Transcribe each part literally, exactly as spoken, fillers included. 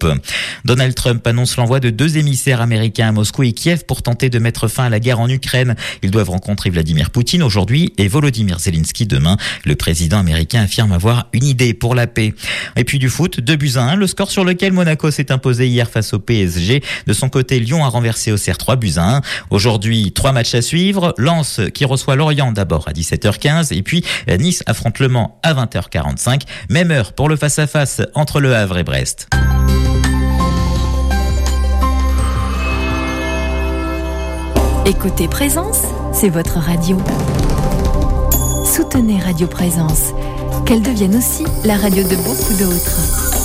Donald Trump annonce l'envoi de deux émissaires américains à Moscou et Kiev pour tenter de mettre fin à la guerre en Ukraine. Ils doivent rencontrer Vladimir Poutine aujourd'hui et Volodymyr Zelensky demain. Le président américain affirme avoir une idée pour la paix. Et puis du foot, deux buts à un, le score sur lequel Monaco s'est imposé hier face au P S G. De son côté, Lyon a renversé Auxerre trois buts à un. Aujourd'hui, trois matchs à suivre. Lens qui reçoit Lorient d'abord à dix-sept heures quinze et puis Nice affronte Le Mans à vingt heures quarante-cinq. Même heure pour le face-à-face entre Le Havre et Brest. Écoutez Présence, c'est votre radio. Soutenez Radio Présence, qu'elle devienne aussi la radio de beaucoup d'autres.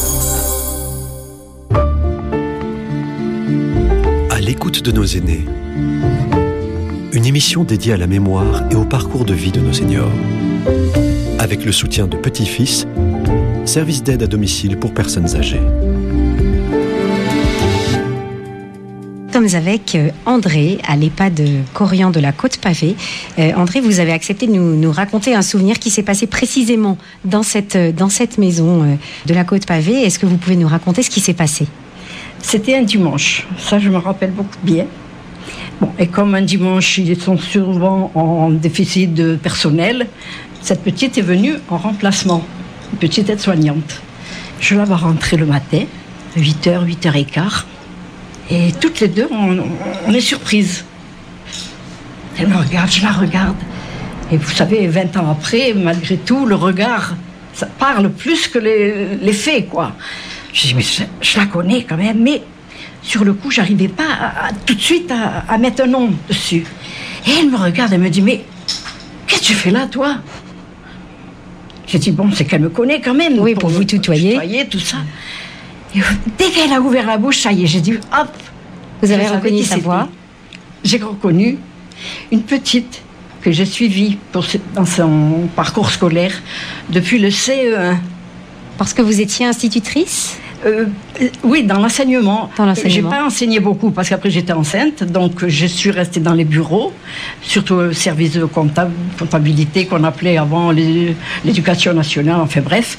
À l'écoute de nos aînés. Une émission dédiée à la mémoire et au parcours de vie de nos seniors. Avec le soutien de Petit-Fils, service d'aide à domicile pour personnes âgées. Nous sommes avec André à l'EHPAD Corian de la Côte-Pavée. Euh, André, vous avez accepté de nous, nous raconter un souvenir qui s'est passé précisément dans cette, dans cette maison euh, de la Côte-Pavée. Est-ce que vous pouvez nous raconter ce qui s'est passé ? C'était un dimanche, ça je me rappelle beaucoup bien. Bon, et comme un dimanche, ils sont souvent en déficit de personnel, cette petite est venue en remplacement, une petite aide-soignante. Je la vois rentrer le matin, huit heures, huit heures quinze, et toutes les deux, on, on est surprises. Elle me regarde, je la regarde. Et vous savez, vingt ans après, malgré tout, le regard, ça parle plus que les, les faits, quoi. Je dis, mais je, je la connais quand même, mais sur le coup, j'arrivais pas à, à, tout de suite à, à mettre un nom dessus. Et elle me regarde, elle me dit, mais qu'est-ce que tu fais là, toi ? J'ai dit, bon, c'est qu'elle me connaît quand même. Oui, pour, pour vous tutoyer. tutoyer, tout ça. Et dès qu'elle a ouvert la bouche, ça y est, j'ai dit, hop. Vous avez reconnu sa voix ? J'ai reconnu une petite que j'ai suivie pour, dans son parcours scolaire depuis le C E un. Parce que vous étiez institutrice ? Euh, oui, dans l'enseignement. Dans l'enseignement. J'ai pas enseigné beaucoup parce qu'après j'étais enceinte, donc je suis restée dans les bureaux, surtout au service de comptable, comptabilité qu'on appelait avant les, l'éducation nationale, enfin bref.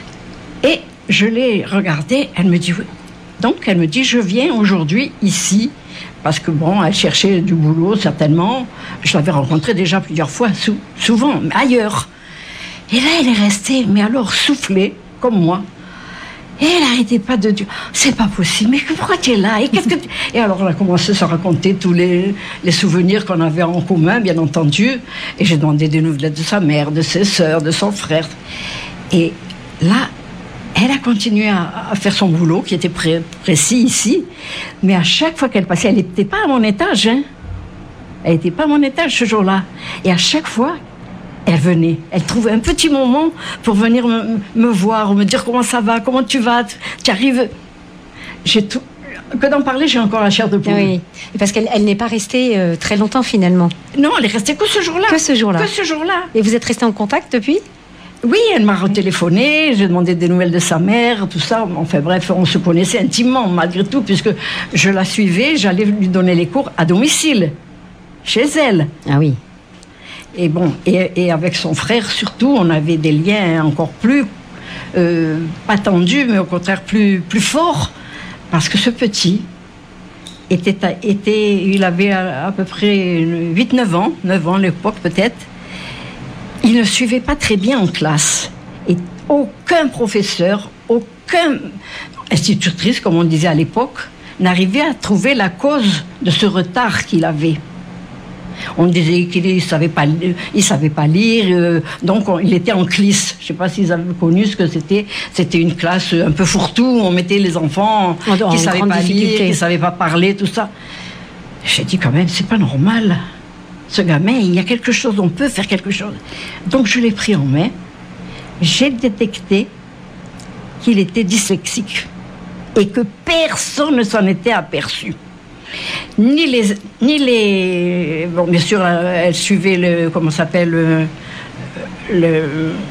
Et je l'ai regardée, elle me dit oui. Donc elle me dit je viens aujourd'hui ici parce que bon, elle cherchait du boulot certainement. Je l'avais rencontrée déjà plusieurs fois, sou- souvent, mais ailleurs. Et là elle est restée, mais alors soufflée comme moi. Et elle n'arrêtait pas de dire « C'est pas possible, mais pourquoi tu es là ?» Et, qu'est-ce que tu... et alors on a commencé à se raconter tous les, les souvenirs qu'on avait en commun, bien entendu. Et j'ai demandé des nouvelles de sa mère, de ses sœurs, de son frère. Et là, elle a continué à, à faire son boulot, qui était pré- précis ici. Mais à chaque fois qu'elle passait, elle n'était pas à mon étage. Hein. Elle n'était pas à mon étage ce jour-là. Et à chaque fois... elle venait, elle trouvait un petit moment pour venir me, me voir, me dire comment ça va, comment tu vas, tu arrives. J'ai tout, que d'en parler, j'ai encore la chair de poule. Oui, parce qu'elle elle n'est pas restée euh, très longtemps finalement. Non, elle est restée que ce jour-là. Que ce jour-là. Que ce jour-là. Et vous êtes restés en contact depuis ? Oui, elle m'a retéléphoné, j'ai demandé des nouvelles de sa mère, tout ça. Enfin bref, on se connaissait intimement malgré tout, puisque je la suivais, j'allais lui donner les cours à domicile, chez elle. Ah oui. Et bon, et, et avec son frère surtout, on avait des liens encore plus, euh, pas tendus, mais au contraire plus, plus forts, parce que ce petit était, était il avait à, à peu près huit neuf ans, neuf ans à l'époque peut-être, il ne suivait pas très bien en classe. Et aucun professeur, aucun institutrice, comme on disait à l'époque, n'arrivait à trouver la cause de ce retard qu'il avait. On disait qu'il ne savait pas, il savait pas lire, euh, donc on, il était en clisse. Je ne sais pas s'ils avaient connu ce que c'était. C'était une classe un peu fourre-tout, où on mettait les enfants en, qui ne savaient pas lire, qui ne savaient pas parler, tout ça. J'ai dit quand même, c'est pas normal. Ce gamin, il y a quelque chose, on peut faire quelque chose. Donc je l'ai pris en main. J'ai détecté qu'il était dyslexique et que personne ne s'en était aperçu. Ni les, ni les, bon bien sûr, elle suivait le, comment ça s'appelle, le, le,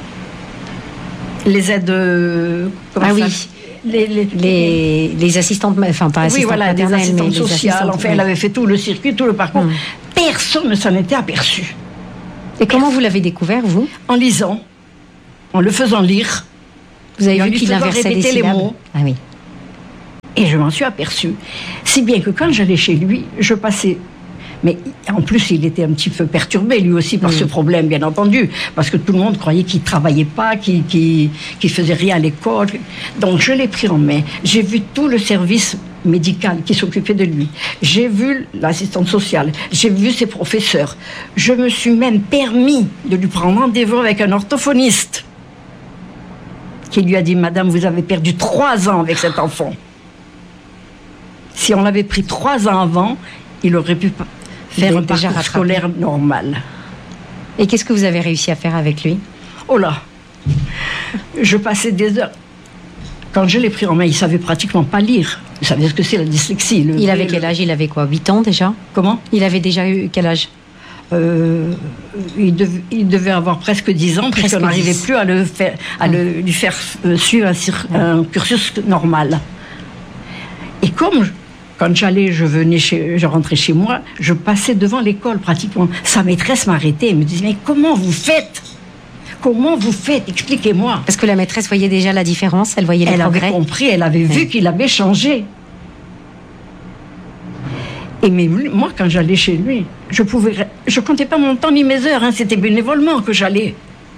les aides, comment ah ça, oui, les, les, les, les assistantes, enfin pas assistantes, oui voilà, des assistantes mais sociales. Enfin, oui. Elle avait fait tout le circuit, tout le parcours. Hum. Personne ne s'en était aperçu. Et comment vous l'avez découvert, vous ? En lisant, en le faisant lire. Vous avez vu qu'il inversait les syllabes. Les mots. Ah oui. Et je m'en suis aperçue. Si bien que quand j'allais chez lui, je passais... Mais en plus, il était un petit peu perturbé, lui aussi, par mmh. ce problème, bien entendu. Parce que tout le monde croyait qu'il ne travaillait pas, qu'il ne qu'il faisait rien à l'école. Donc, je l'ai pris en main. J'ai vu tout le service médical qui s'occupait de lui. J'ai vu l'assistante sociale. J'ai vu ses professeurs. Je me suis même permis de lui prendre rendez-vous avec un orthophoniste qui lui a dit « Madame, vous avez perdu trois ans avec cet enfant. Si on l'avait pris trois ans avant, il aurait pu... » faire un parcours scolaire normal. Et qu'est-ce que vous avez réussi à faire avec lui? Oh là, je passais des heures. Quand je l'ai pris en main, il ne savait pratiquement pas lire. Il savait ce que c'est la dyslexie. Le il avait quel âge? Il avait quoi? huit ans déjà? Comment? Il avait déjà eu quel âge? euh, il, dev, il devait avoir presque dix ans, puisqu'on n'arrivait plus à, le faire, à le, lui faire suivre un, un cursus normal. Et comme... Quand j'allais, je venais, chez, je rentrais chez moi, je passais devant l'école pratiquement. Sa maîtresse m'arrêtait et me disait « Mais comment vous faites? Comment vous faites? Expliquez-moi. » Parce que la maîtresse voyait déjà la différence, elle voyait les elle progrès. Elle avait compris, elle avait vu oui. qu'il avait changé. Et mais moi, quand j'allais chez lui, je pouvais, je comptais pas mon temps ni mes heures, hein, c'était bénévolement que j'allais.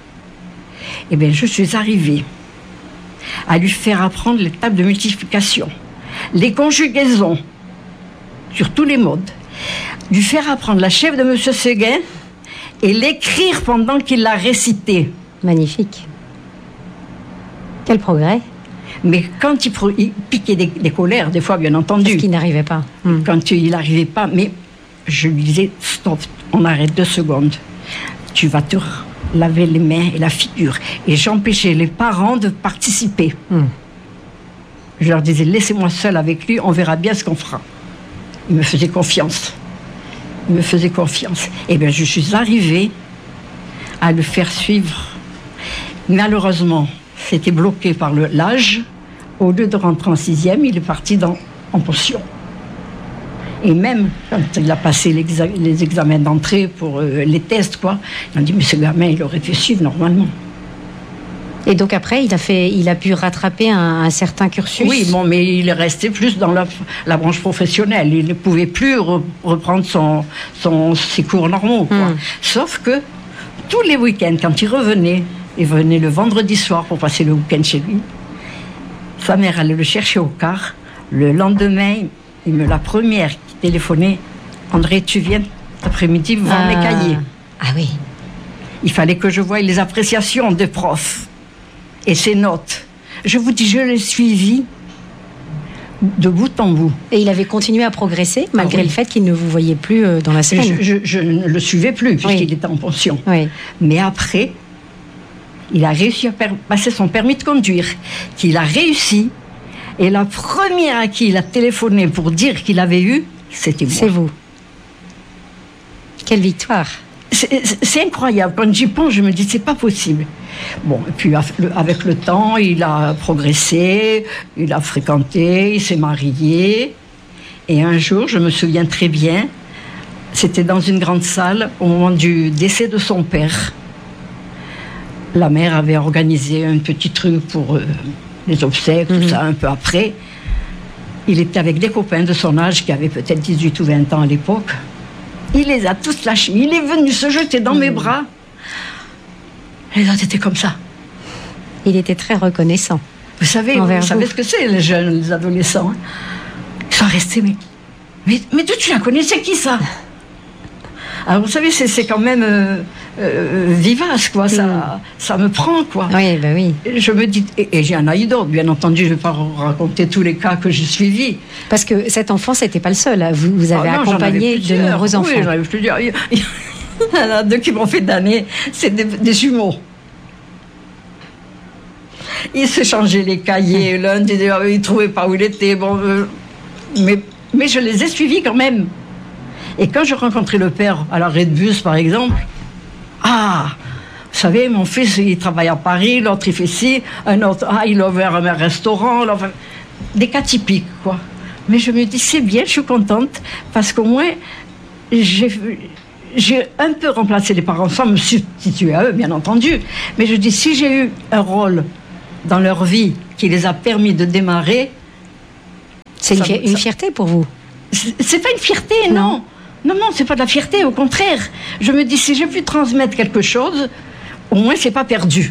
Eh bien, je suis arrivée à lui faire apprendre les tables de multiplication, les conjugaisons, sur tous les modes, lui faire apprendre la chèvre de M. Séguin et l'écrire pendant qu'il la récitait. Magnifique. Quel progrès. Mais quand il, pro- il piquait des, des colères, des fois, bien entendu. Parce qu'il n'arrivait pas. Hum. Quand il n'arrivait pas, mais je lui disais, stop, on arrête deux secondes. Tu vas te laver les mains et la figure. Et j'empêchais les parents de participer. Hum. Je leur disais, laissez-moi seul avec lui, on verra bien ce qu'on fera. Il me faisait confiance. Il me faisait confiance. Et bien, je suis arrivée à le faire suivre. Malheureusement, c'était bloqué par le, l'âge. Au lieu de rentrer en sixième, il est parti dans, en pension. Et même quand il a passé l'exa- les examens d'entrée pour euh, les tests, quoi, ils ont dit, mais ce gamin, il aurait pu suivre normalement. Et donc après, il a, fait, il a pu rattraper un, un certain cursus. Oui, bon, mais il est resté plus dans la, la branche professionnelle. Il ne pouvait plus re, reprendre son, son, ses cours normaux, quoi. Mmh. Sauf que tous les week-ends, quand il revenait, il venait le vendredi soir pour passer le week-end chez lui, sa mère allait le chercher au car. Le lendemain, il me la première qui téléphonait, « André, tu viens cet après-midi voir ah. mes cahiers. » Ah oui. Il fallait que je voie les appréciations des profs. Et ses notes. Je vous dis, je l'ai suivi de bout en bout. Et il avait continué à progresser, malgré ah oui. le fait qu'il ne vous voyait plus dans la semaine. Je, je, je ne le suivais plus, puisqu'il oui. était en pension. Oui. Mais après, il a réussi à per- passer son permis de conduire, qu'il a réussi. Et la première à qui il a téléphoné pour dire qu'il avait eu, c'était moi. C'est vous. Quelle victoire. C'est, c'est incroyable. Quand j'y pense, je me dis, c'est pas possible. Bon, et puis avec le temps, il a progressé, il a fréquenté, il s'est marié. Et un jour, je me souviens très bien, c'était dans une grande salle au moment du décès de son père. La mère avait organisé un petit truc pour euh, les obsèques, tout mmh. ça, un peu après. Il était avec des copains de son âge qui avaient peut-être dix-huit ou vingt ans à l'époque. Il les a tous lâchés. Il est venu se jeter dans mmh. mes bras. Les autres étaient comme ça. Il était très reconnaissant. Vous savez, vous, vous savez ce que c'est, les jeunes, les adolescents. Hein. Ils sont restés, mais, mais, mais d'où tu la connais, c'est qui ça? Alors vous savez, c'est, c'est quand même euh, euh, vivace, quoi. Ça, mmh. ça me prend, quoi. Oui, ben oui. Je me dis, et, et j'ai un œil d'autre, bien entendu, je ne vais pas raconter tous les cas que j'ai suivis. Parce que cet enfant, c'était pas le seul. Hein. Vous, vous avez ah non, accompagné de nombreux enfants. Oui, j'en avais plusieurs. Il y en a deux qui m'ont fait damner, c'est des, des jumeaux. Ils se changeaient les cahiers, l'un disait, il ne trouvait pas où il était. Bon, euh, mais, mais je les ai suivis quand même. Et quand je rencontrais le père à l'arrêt de bus, par exemple, ah, vous savez, mon fils, il travaille à Paris, l'autre, il fait ci, un autre, ah, il a ouvert un restaurant, enfin, des cas typiques, quoi. Mais je me dis, c'est bien, je suis contente, parce qu'au moins, j'ai, j'ai un peu remplacé les parents sans me substituer à eux, bien entendu. Mais je dis, si j'ai eu un rôle dans leur vie qui les a permis de démarrer, C'est une, Ça- fi- une ça- fierté pour vous. C'est c'est pas une fierté, non. Non, non, c'est pas de la fierté, au contraire. Je me dis, si j'ai pu transmettre quelque chose, au moins c'est pas perdu.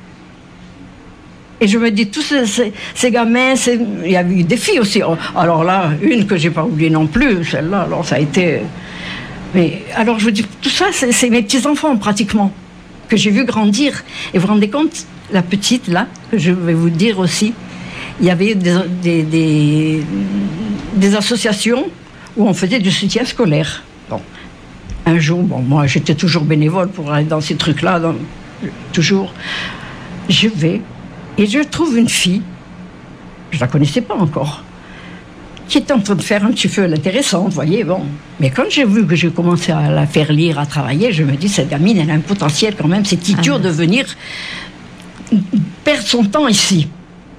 Et je me dis, tous ces, ces, ces gamins, c'est- il y a eu des filles aussi. Alors là, une que j'ai pas oubliée non plus, celle-là, alors ça a été... Mais alors je vous dis, tout ça, c'est c'est mes petits-enfants pratiquement, que j'ai vu grandir. Et vous vous rendez compte, la petite, là, que je vais vous dire aussi, il y avait des, des, des, des associations où on faisait du soutien scolaire. Bon. Un jour, bon, moi j'étais toujours bénévole pour aller dans ces trucs-là, dans- toujours. Je vais et je trouve une fille, je la connaissais pas encore, qui était en train de faire un petit peu l'intéressante, vous voyez, bon. Mais quand j'ai vu que j'ai commencé à la faire lire, à travailler, je me dis, cette gamine, elle a un potentiel quand même, c'est idiot Ah. de venir perdre son temps ici.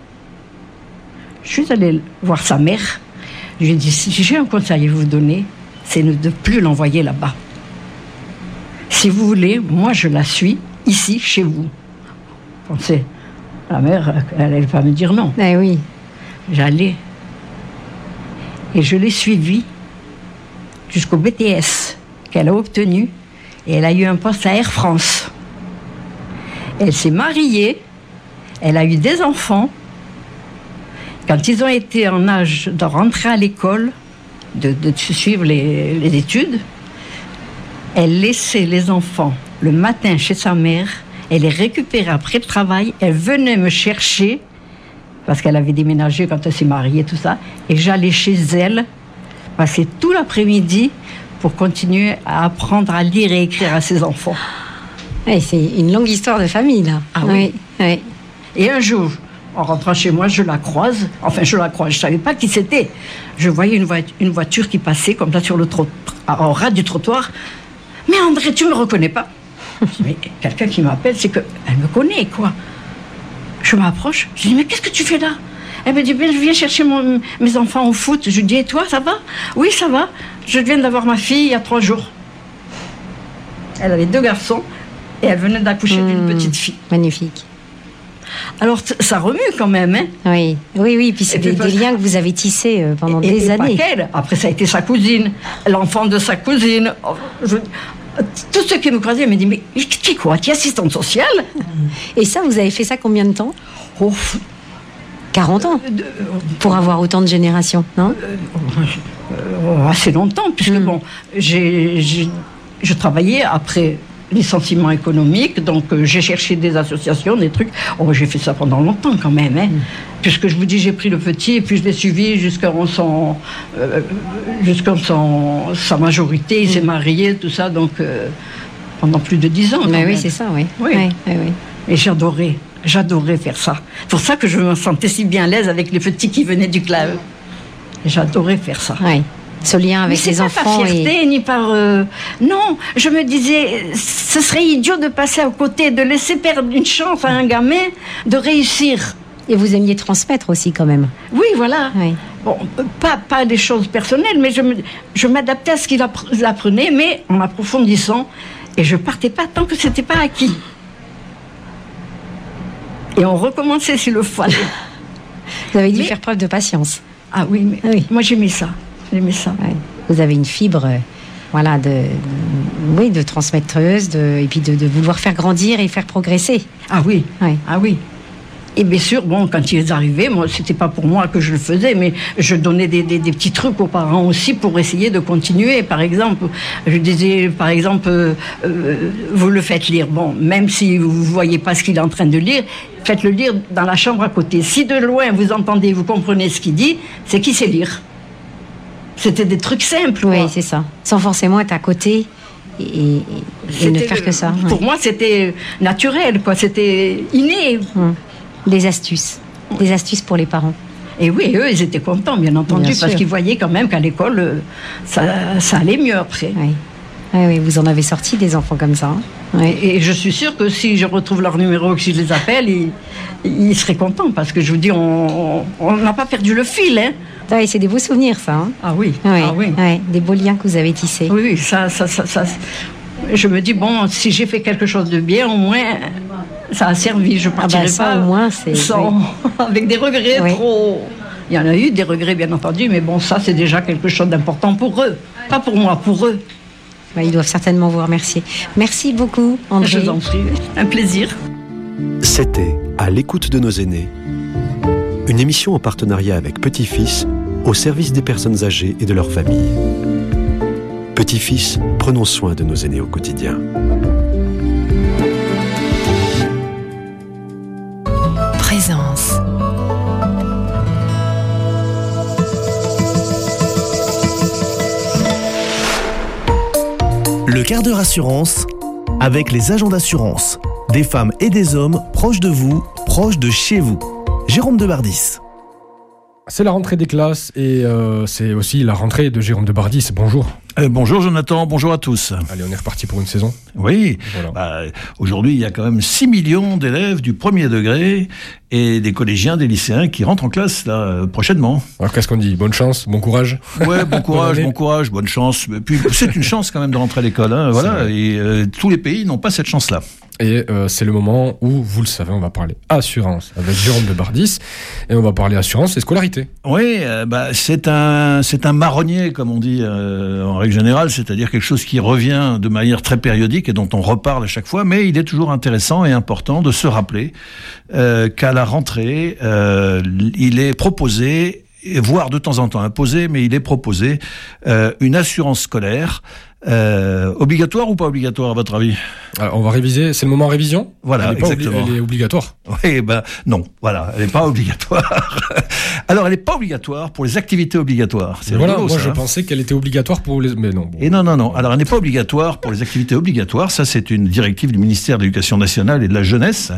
Je suis allée voir sa mère, je lui ai dit, si j'ai un conseil à vous donner, c'est de ne plus l'envoyer là-bas. Si vous voulez, moi je la suis ici, chez vous. Pensez, la mère, elle n'allait pas me dire non. Eh oui. J'allais. Et je l'ai suivie jusqu'au B T S qu'elle a obtenu. Et elle a eu un poste à Air France. Elle s'est mariée. Elle a eu des enfants. Quand ils ont été en âge de rentrer à l'école, de, de suivre les, les études, elle laissait les enfants le matin chez sa mère. Elle les récupérait après le travail. Elle venait me chercher parce qu'elle avait déménagé quand elle s'est mariée, tout ça. Et j'allais chez elle, passer tout l'après-midi pour continuer à apprendre à lire et écrire à ses enfants. Eh, c'est une longue histoire de famille, là. Ah oui. oui. Et un jour, en rentrant chez moi, je la croise. Enfin, je la croise, je ne savais pas qui c'était. Je voyais une, voi- une voiture qui passait comme ça sur le trottoir, au ras du trottoir. « Mais André, tu ne me reconnais pas ?» Je dis, mais quelqu'un qui m'appelle, c'est qu'elle me connaît, quoi. Je m'approche, je dis, mais qu'est-ce que tu fais là? Elle me dit, bien, je viens chercher mon- mes enfants au foot. Je lui dis, et toi, ça va? Oui, ça va. Je viens d'avoir ma fille il y a trois jours. Elle avait deux garçons et elle venait d'accoucher d'une Mmh. petite fille. Magnifique. Alors, t- ça remue quand même, hein? Oui, oui, oui. Puis c'est Et puis des, parce- des liens que vous avez tissés euh, pendant Et- des et pas années. qu'elle. Après, ça a été sa cousine, l'enfant de sa cousine. Oh, je- Tous ceux qui me croisaient me disaient, mais tu es quoi? Tu es assistante sociale? Et ça, vous avez fait ça combien de temps? Oh, quarante ans. de- Pour avoir autant de générations, non? euh, assez longtemps, puisque Mm. bon, j'ai, j'ai- je travaillais après licenciement économique, donc euh, j'ai cherché des associations, des trucs. Oh, j'ai fait ça pendant longtemps quand même, hein. Puisque je vous dis, j'ai pris le petit et puis je l'ai suivi jusqu'à son, euh, jusqu'à son, sa majorité. Il s'est marié, tout ça, donc euh, pendant plus de dix ans. quand Mais oui, même. c'est ça, oui. Oui. Oui, oui, oui. Et j'adorais, j'adorais faire ça. C'est pour ça que je me sentais si bien à l'aise avec les petits qui venaient du club. J'adorais faire ça. Oui. Ce lien Mais avec c'est les pas enfants. par fierté et... ni par euh, non, je me disais ce serait idiot de passer à côté, de laisser perdre une chance à un gamin de réussir. et vous aimiez transmettre aussi, quand même. Oui, voilà. Oui. Bon, euh, pas pas des choses personnelles, mais je me, je m'adaptais à ce qu'il appre- apprenait, mais en approfondissant, et je partais pas tant que c'était pas acquis. Et on recommençait s'il le fallait. Vous avez dû Mais- faire preuve de patience. Ah oui, mais Oui. moi j'aimais ça, j'aimais ça. Ouais. Vous avez une fibre, euh, voilà, de, de- oui, de transmettreuse, de, et puis de, de vouloir faire grandir et faire progresser. Ah oui, Oui. ah oui. Et bien sûr, bon, quand ils arrivaient, moi, c'était pas pour moi que je le faisais, mais je donnais des, des, des petits trucs aux parents aussi pour essayer de continuer. Par exemple, je disais, par exemple, euh, euh, vous le faites lire. Bon, même si vous voyez pas ce qu'il est en train de lire, faites-le lire dans la chambre à côté. Si de loin vous entendez, vous comprenez ce qu'il dit, c'est qu'il sait lire. C'était des trucs simples. Oui, quoi. c'est ça. Sans forcément être à côté et, et- et ne C'était, faire que ça. Pour oui. moi, c'était naturel, quoi. C'était inné. Hum. Des astuces. Des astuces pour les parents. Et oui, eux, ils étaient contents, bien entendu, Bien parce sûr. qu'ils voyaient quand même qu'à l'école, euh, ça, ça allait mieux après. Oui. Oui, oui, vous en avez sorti des enfants comme ça. hein. Oui. Et je suis sûre que si je retrouve leur numéro, que si je les appelle, ils, ils seraient contents, parce que je vous dis, on on n'a pas perdu le fil. Hein. Ah, et c'est des beaux souvenirs, ça. hein. Ah oui, Oui, ah oui. oui, des beaux liens que vous avez tissés. Oui, oui, ça, ça, ça, ça- je me dis, bon, si j'ai fait quelque chose de bien, au moins, ça a servi. Je partirai bah ça, pas au moins, c'est- sans- avec des regrets Oui. trop, Il y en a eu des regrets, bien entendu, mais bon, ça, c'est déjà quelque chose d'important pour eux. Pas pour moi, pour eux. Bah, ils doivent certainement vous remercier. Merci beaucoup, André. Je vous en prie, un plaisir. C'était À l'écoute de nos aînés, une émission en partenariat avec Petit-Fils, au service des personnes âgées et de leurs familles. Petit-Fils, prenons soin de nos aînés au quotidien. Présence. Le quart d'heure assurance avec les agents d'assurance. Des femmes et des hommes proches de vous, proches de chez vous. Jérôme Debardis. C'est la rentrée des classes et euh, c'est aussi la rentrée de Jérôme Debardis. Bonjour. Euh, bonjour Jonathan, bonjour à tous. Allez, on est reparti pour une saison. Oui, Voilà. bah, aujourd'hui il y a quand même six millions d'élèves du premier degré et des collégiens, des lycéens qui rentrent en classe là, euh, prochainement. Alors qu'est-ce qu'on dit ? Bonne chance, bon courage. Ouais, bon courage, Bonne année. bon courage, bonne chance. Et puis c'est une chance quand même de rentrer à l'école, hein, voilà. Et euh, tous les pays n'ont pas cette chance-là. Et euh, c'est le moment où, vous le savez, on va parler assurance avec Jérôme Debardis. Et on va parler assurance et scolarité. Oui, euh, bah, c'est un c'est un marronnier comme on dit euh, en règle générale, c'est-à-dire quelque chose qui revient de manière très périodique et dont on reparle à chaque fois, mais il est toujours intéressant et important de se rappeler euh, qu'à la rentrée, euh, il est proposé, voire de temps en temps imposé, mais il est proposé euh, une assurance scolaire. Euh, obligatoire ou pas obligatoire à votre avis ? Alors, on va réviser, c'est le moment révision ? Voilà, elle est pas exactement. obli- elle est obligatoire. Oui, ben non, voilà, elle n'est pas obligatoire. Alors, elle n'est pas obligatoire pour les activités obligatoires. C'est Mais voilà, rigolo, moi ça, je hein. pensais qu'elle était obligatoire pour les... Mais non. Bon. Et non, non, non. Alors, elle n'est pas obligatoire pour les activités obligatoires. Ça, c'est une directive du ministère de l'Éducation nationale et de la jeunesse.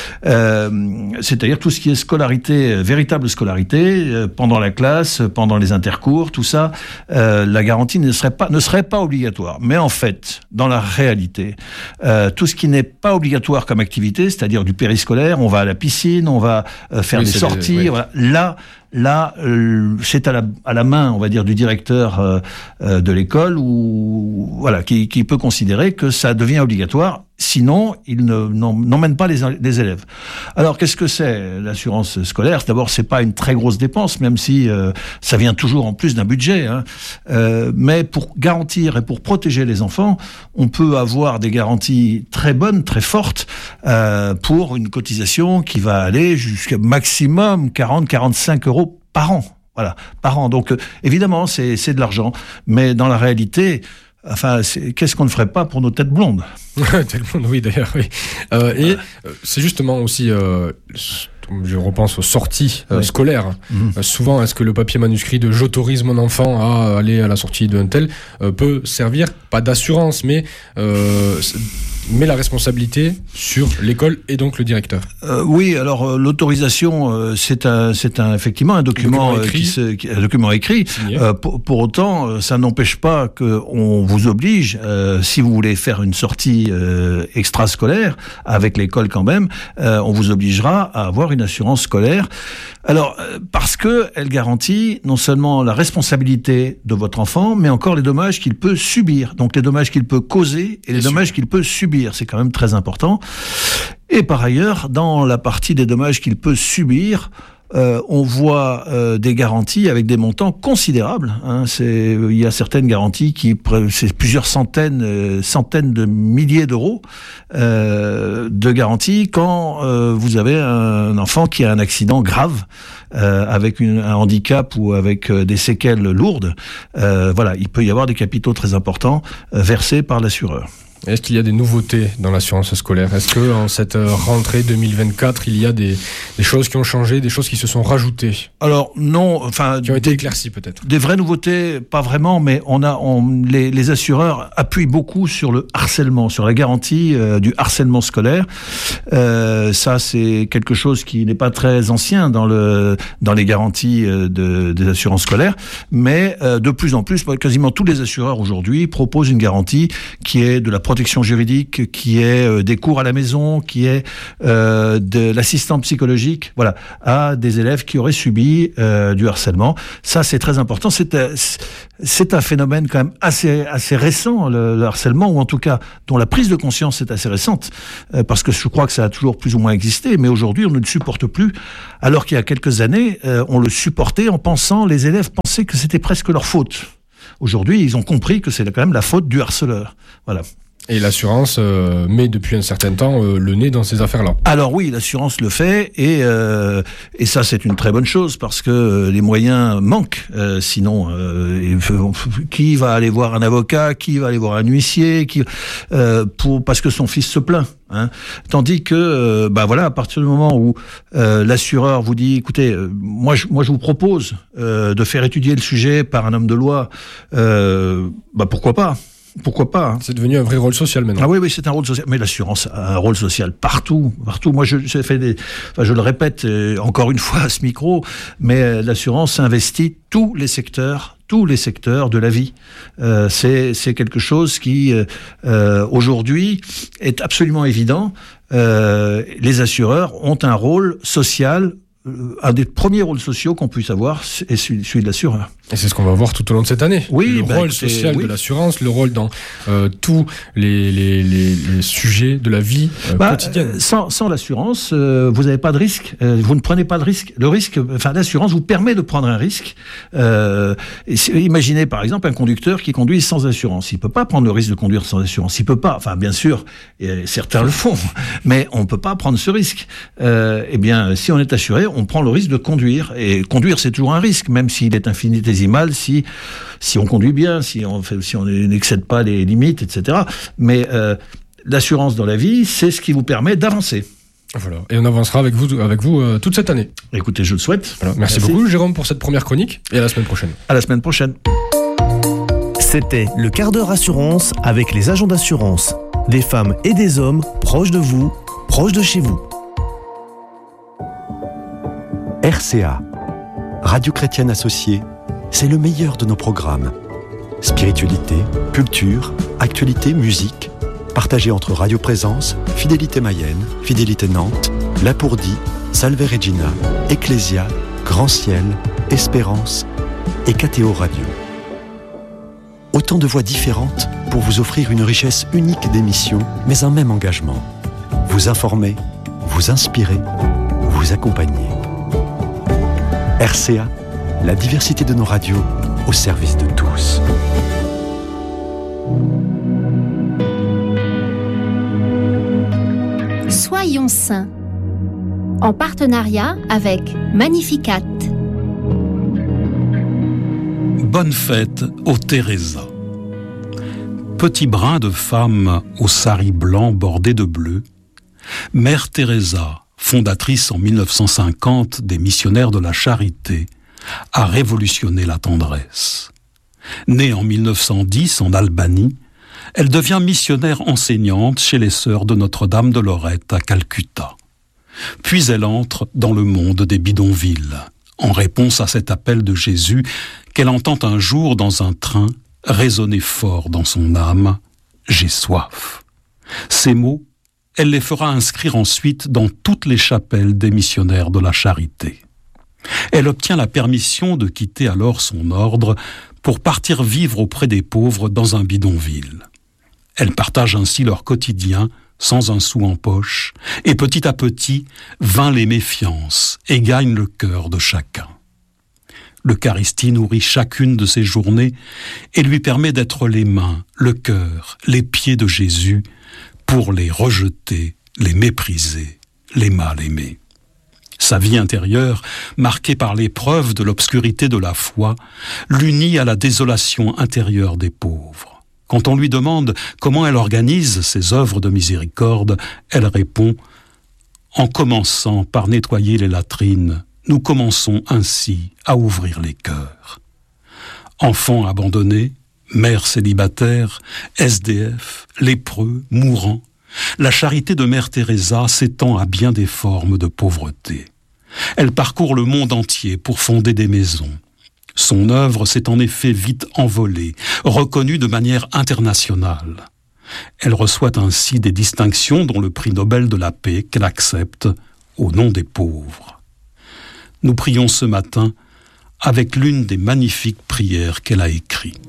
Euh, c'est-à-dire tout ce qui est scolarité, euh, véritable scolarité, euh, pendant la classe, euh, pendant les intercours, tout ça, euh, la garantie ne serait pas, ne serait pas obligatoire. Mais en fait, dans la réalité, euh, tout ce qui n'est pas obligatoire comme activité, c'est-à-dire du périscolaire, on va à la piscine, on va euh, faire Oui, des c'est sorties, des- oui. voilà. Là, là, euh, c'est à la, à la main, on va dire, du directeur euh, euh, de l'école, ou voilà, qui, qui peut considérer que ça devient obligatoire. Sinon, il ne, n'en- n'emmène pas les, les élèves. Alors, qu'est-ce que c'est l'assurance scolaire ? D'abord, c'est pas une très grosse dépense, même si euh, ça vient toujours en plus d'un budget. Hein. Euh, mais pour garantir et pour protéger les enfants, on peut avoir des garanties très bonnes, très fortes, euh, pour une cotisation qui va aller jusqu'à maximum quarante à quarante-cinq euros par an. Voilà, par an. Donc, euh, évidemment, c'est, c'est de l'argent. Mais dans la réalité, enfin, c'est, qu'est-ce qu'on ne ferait pas pour nos têtes blondes ? Tellement, oui, d'ailleurs, oui. Euh, et euh, c'est justement aussi, euh, je repense aux sorties euh, Oui. scolaires. Mhm. Euh, souvent, est-ce que le papier manuscrit de « j'autorise mon enfant à aller à la sortie d'un tel euh, » peut servir, pas d'assurance, mais, euh, met la responsabilité sur l'école et donc le directeur. Euh, oui, alors euh, l'autorisation, euh, c'est un, c'est un, effectivement un document, document euh, écrit. qui se, qui- un document écrit. Signé. Euh, pour, pour autant, euh, ça n'empêche pas qu'on vous oblige, euh, si vous voulez faire une sortie euh, extrascolaire avec l'école quand même, euh, on vous obligera à avoir une assurance scolaire. Alors, euh, parce que elle garantit non seulement la responsabilité de votre enfant, mais encore les dommages qu'il peut subir. Donc les dommages qu'il peut causer et les Bien dommages qu'il peut subir. C'est quand même très important. Et par ailleurs, dans la partie des dommages qu'il peut subir, euh, on voit euh, des garanties avec des montants considérables. Hein. C'est, il y a certaines garanties qui, c'est plusieurs centaines, euh, centaines de milliers d'euros euh, de garanties quand euh, vous avez un enfant qui a un accident grave, euh, avec une, un handicap ou avec euh, des séquelles lourdes. Euh, voilà, il peut y avoir des capitaux très importants euh, versés par l'assureur. Est-ce qu'il y a des nouveautés dans l'assurance scolaire ? Est-ce que en cette euh, rentrée deux mille vingt-quatre, il y a des, des choses qui ont changé, des choses qui se sont rajoutées, Alors non, enfin qui ont été éclaircies peut-être ? des vraies nouveautés, pas vraiment, mais on a, on, les, les assureurs appuient beaucoup sur le harcèlement, sur la garantie euh, du harcèlement scolaire. Euh, ça, c'est quelque chose qui n'est pas très ancien dans le dans les garanties euh, de, des assurances scolaires, mais euh, de plus en plus, quasiment tous les assureurs aujourd'hui proposent une garantie qui est de la protection juridique, qui est euh, des cours à la maison, qui est euh, de l'assistant psychologique, voilà, à des élèves qui auraient subi euh, du harcèlement. Ça, c'est très important. C'est, euh, c'est un phénomène quand même assez, assez récent, le, le harcèlement, ou en tout cas dont la prise de conscience est assez récente, euh, parce que je crois que ça a toujours plus ou moins existé, mais aujourd'hui on ne le supporte plus, alors qu'il y a quelques années, euh, on le supportait en pensant, les élèves pensaient que c'était presque leur faute. Aujourd'hui, ils ont compris que c'est quand même la faute du harceleur. Voilà. Et l'assurance euh, met depuis un certain temps euh, le nez dans ces affaires-là. Alors oui, l'assurance le fait, et euh, et ça c'est une très bonne chose, parce que euh, les moyens manquent. Euh, sinon, euh, qui va aller voir un avocat, qui va aller voir un huissier, qui euh, pour parce que son fils se plaint. Hein. Tandis que, euh, bah voilà, à partir du moment où euh, l'assureur vous dit, écoutez, euh, moi je moi je vous propose euh, de faire étudier le sujet par un homme de loi, euh, bah pourquoi pas. Pourquoi pas, hein. C'est devenu un vrai rôle social maintenant. Ah oui, oui, c'est un rôle social. Mais l'assurance a un rôle social partout, partout. Moi, je, je, fais des, enfin, je le répète euh, encore une fois à ce micro, mais euh, l'assurance investit tous les secteurs, tous les secteurs de la vie. Euh, c'est, c'est quelque chose qui, euh, aujourd'hui, est absolument évident. Euh, les assureurs ont un rôle social. Un des premiers rôles sociaux qu'on puisse avoir est celui, celui de l'assureur. Et c'est ce qu'on va voir tout au long de cette année. Oui, le bah, rôle écoutez, social oui. de l'assurance, le rôle dans euh, tous les, les, les, les sujets de la vie euh, bah, quotidienne. Sans, sans l'assurance, euh, vous n'avez pas de risque. Euh, vous ne prenez pas de risque. Le risque, enfin, l'assurance vous permet de prendre un risque. Euh, imaginez par exemple un conducteur qui conduit sans assurance. Il peut pas prendre le risque de conduire sans assurance. Il peut pas. Enfin, bien sûr, et certains le font, mais on peut pas prendre ce risque. Euh, eh bien, si on est assuré, on prend le risque de conduire. Et conduire, c'est toujours un risque, même s'il est infinitésimal, si si on conduit bien, si on fait, si on n'excède pas les limites, et cetera. Mais euh, l'assurance dans la vie, c'est ce qui vous permet d'avancer. Voilà. Et on avancera avec vous, avec vous euh, toute cette année. Écoutez, je le souhaite. Voilà. Merci, Merci beaucoup, Jérôme, pour cette première chronique. Et à la semaine prochaine. À la semaine prochaine. C'était le quart d'heure assurance avec les agents d'assurance. Des femmes et des hommes proches de vous, proches de chez vous. R C A, Radio Chrétienne Associée, c'est le meilleur de nos programmes. Spiritualité, culture, actualité, musique, partagés entre Radio Présence, Fidélité Mayenne, Fidélité Nantes, Lapourdie, Salve Regina, Ecclésia, Grand Ciel, Espérance et K T O Radio. Autant de voix différentes pour vous offrir une richesse unique d'émissions, mais un même engagement. Vous informer, vous inspirer, vous accompagner. R C A, la diversité de nos radios au service de tous. Soyons saints, en partenariat avec Magnificat. Bonne fête aux Teresa. Petit brin de femme au sari blanc bordé de bleu, Mère Teresa, fondatrice en mille neuf cent cinquante des missionnaires de la charité, a révolutionné la tendresse. Née en mille neuf cent dix en Albanie, elle devient missionnaire enseignante chez les sœurs de Notre-Dame de Lorette à Calcutta. Puis elle entre dans le monde des bidonvilles, en réponse à cet appel de Jésus qu'elle entend un jour dans un train résonner fort dans son âme « J'ai soif ». Ces mots, elle les fera inscrire ensuite dans toutes les chapelles des missionnaires de la charité. Elle obtient la permission de quitter alors son ordre pour partir vivre auprès des pauvres dans un bidonville. Elle partage ainsi leur quotidien sans un sou en poche, et petit à petit vainc les méfiances et gagne le cœur de chacun. L'Eucharistie nourrit chacune de ses journées et lui permet d'être les mains, le cœur, les pieds de Jésus pour les rejeter, les mépriser, les mal aimer. Sa vie intérieure, marquée par l'épreuve de l'obscurité de la foi, l'unit à la désolation intérieure des pauvres. Quand on lui demande comment elle organise ses œuvres de miséricorde, elle répond « En commençant par nettoyer les latrines, nous commençons ainsi à ouvrir les cœurs. » Enfants abandonnés, mères célibataires, S D F, lépreux, mourants, la charité de Mère Teresa s'étend à bien des formes de pauvreté. Elle parcourt le monde entier pour fonder des maisons. Son œuvre s'est en effet vite envolée, reconnue de manière internationale. Elle reçoit ainsi des distinctions dont le prix Nobel de la paix qu'elle accepte au nom des pauvres. Nous prions ce matin avec l'une des magnifiques prières qu'elle a écrites.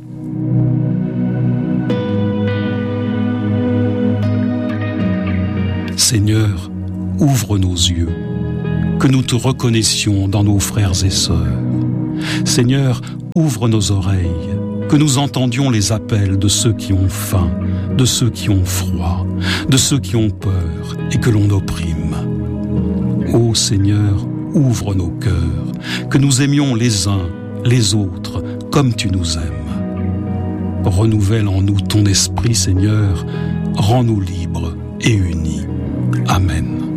Seigneur, ouvre nos yeux, que nous te reconnaissions dans nos frères et sœurs. Seigneur, ouvre nos oreilles, que nous entendions les appels de ceux qui ont faim, de ceux qui ont froid, de ceux qui ont peur et que l'on opprime. Ô Seigneur, ouvre nos cœurs, que nous aimions les uns, les autres, comme tu nous aimes. Renouvelle en nous ton esprit, Seigneur, rends-nous libres et unis. Amen.